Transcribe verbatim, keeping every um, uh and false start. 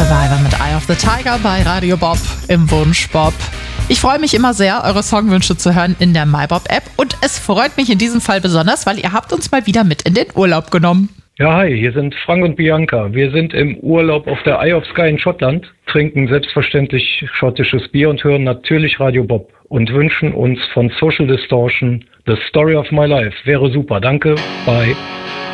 Survivor mit Eye of the Tiger bei Radio Bob im Wunschbob. Ich freue mich immer sehr, eure Songwünsche zu hören in der MyBob-App und es freut mich in diesem Fall besonders, weil ihr habt uns mal wieder mit in den Urlaub genommen. Ja, hi, hier sind Frank und Bianca. Wir sind im Urlaub auf der Eye of Skye in Schottland, trinken selbstverständlich schottisches Bier und hören natürlich Radio Bob und wünschen uns von Social Distortion The Story of My Life. Wäre super, danke, bye.